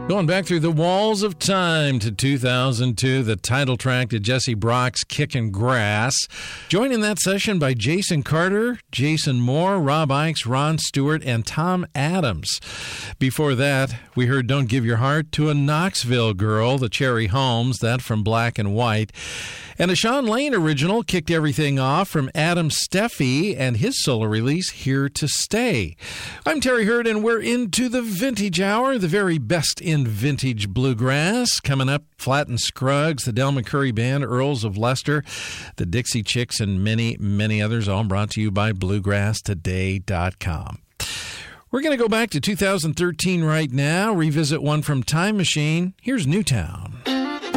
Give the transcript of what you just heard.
Going back through the walls of time to 2002, the title track to Jesse Brock's Kickin' Grass. Joined in that session by Jason Carter, Jason Moore, Rob Ickes, Ron Stewart, and Tom Adams. Before that, we heard Don't Give Your Heart to a Knoxville Girl, the Cherry Holmes, that from Black and White. And a Sean Lane original kicked everything off from Adam Steffi and his solo release, Here to Stay. I'm Terry Hurd, and we're into the Vintage Hour, the very best in vintage bluegrass. Coming up, Flatt and Scruggs, the Del McCoury Band, Earls of Leicester, the Dixie Chicks, and many, many others, all brought to you by BluegrassToday.com. We're going to go back to 2013 right now, revisit one from Time Machine. Here's Newtown.